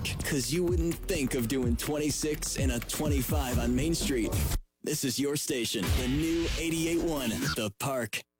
Park, because you wouldn't think of doing 26 and a 25 on Main Street. This is your station, the new 88.1, The Park.